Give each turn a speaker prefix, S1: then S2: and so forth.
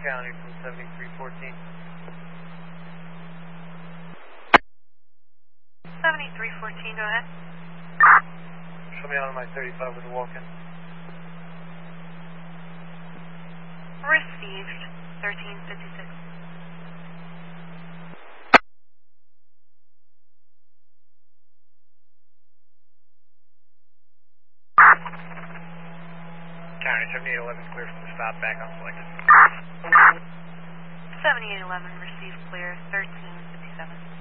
S1: County from 7314.
S2: 7314, go ahead.
S1: Show me out on my 35 with a walk-in.
S2: Received, 1356.
S1: County 7811 clear from the stop, back on selected.
S2: 7811, received clear, 1357.